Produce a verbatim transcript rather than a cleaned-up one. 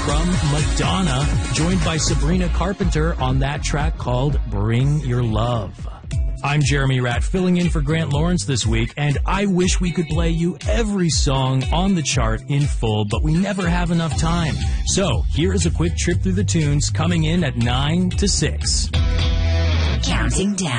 from Madonna, joined by Sabrina Carpenter on that track called Bring Your Love. I'm Jeremy Ratt, filling in for Grant Lawrence this week, and I wish we could play you every song on the chart in full, but we never have enough time. So, here is a quick trip through the tunes coming in at nine to six. Counting down.